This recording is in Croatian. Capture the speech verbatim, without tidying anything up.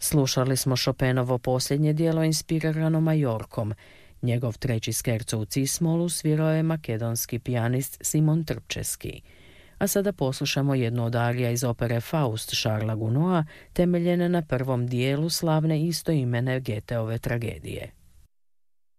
Slušali smo Chopinovo posljednje dijelo inspirirano Majorkom. Njegov treći skerco u cis-molu svirao je makedonski pijanist Simon Trpčeski. A sada poslušamo jednu od arija iz opere Faust Charlesa Gounoda, temeljene na prvom dijelu slavne istoimene Goetheove tragedije.